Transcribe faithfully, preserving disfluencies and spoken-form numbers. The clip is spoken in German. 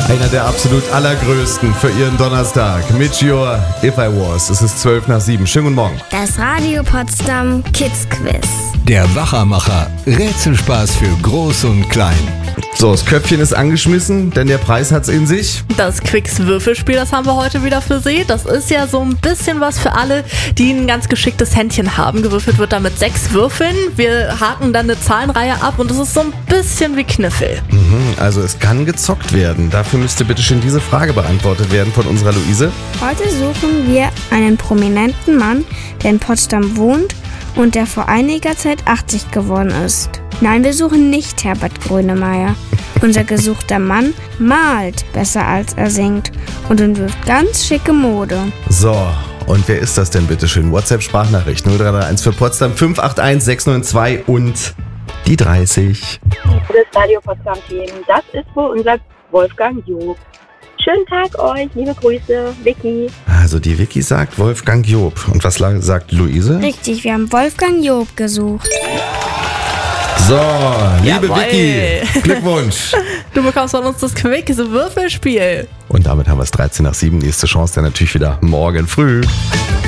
Einer der absolut allergrößten für ihren Donnerstag. Mit Your If I Was. Es ist zwölf nach sieben. Schönen guten Morgen. Das Radio Potsdam Kids Quiz. Der Wachermacher. Rätselspaß für Groß und Klein. So, das Köpfchen ist angeschmissen, denn der Preis hat's in sich. Das Quicks-Würfelspiel, das haben wir heute wieder für Sie. Das ist ja so ein bisschen was für alle, die ein ganz geschicktes Händchen haben. Gewürfelt wird da mit sechs Würfeln. Wir haken dann eine Zahlenreihe ab und es ist so ein bisschen wie Kniffel. Mhm, also es kann gezockt werden. Dafür müsste bitte schön diese Frage beantwortet werden von unserer Luise. Heute suchen wir einen prominenten Mann, der in Potsdam wohnt und der vor einiger Zeit achtzig geworden ist. Nein, wir suchen nicht Herbert Grönemeyer. Unser gesuchter Mann malt besser als er singt und entwirft ganz schicke Mode. So, und wer ist das denn bitte schön? WhatsApp-Sprachnachricht null drei drei eins für Potsdam fünf acht eins sechs neun zwei und die dreißig. Das Radio Potsdam-Team, das ist wohl unser Wolfgang Job. Schönen Tag euch, liebe Grüße, Vicky. Also die Vicky sagt Wolfgang Job. Und was sagt Luise? Richtig, wir haben Wolfgang Job gesucht. So, liebe Jawohl. Vicky, Glückwunsch. Du bekommst von uns das Quicks-Würfelspiel. Und damit haben wir es dreizehn nach sieben. Nächste Chance dann natürlich wieder morgen früh.